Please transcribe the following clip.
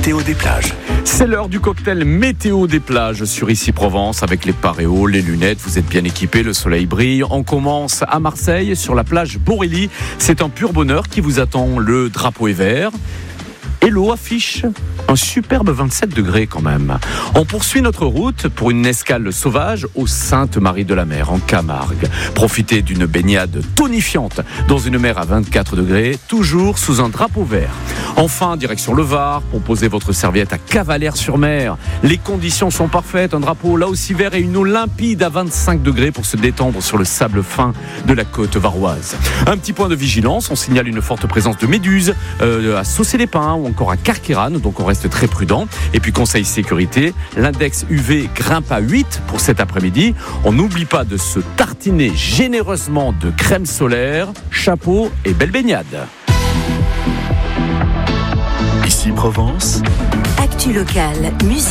météo des plages. C'est l'heure du cocktail météo des plages sur Ici Provence avec les paréos, les lunettes. Vous êtes bien équipés, le soleil brille. On commence à Marseille sur la plage Borély. C'est un pur bonheur qui vous attend. Le drapeau est vert. Et l'eau affiche un superbe 27 degrés quand même. On poursuit notre route pour une escale sauvage au Sainte-Marie-de-la-Mer en Camargue. Profitez d'une baignade tonifiante dans une mer à 24 degrés, toujours sous un drapeau vert. Enfin, direction le Var, pour poser votre serviette à Cavalère-sur-Mer. Les conditions sont parfaites, un drapeau là aussi vert et une eau limpide à 25 degrés pour se détendre sur le sable fin de la côte varoise. Un petit point de vigilance, on signale une forte présence de méduses à Saucé-les-Pins ou encore à Carqueiranne, donc on reste très prudent. Et puis conseil sécurité, l'index UV grimpe à 8 pour cet après-midi. On n'oublie pas de se tartiner généreusement de crème solaire, chapeau et belle baignade. Ici Provence. Actu locale, musique.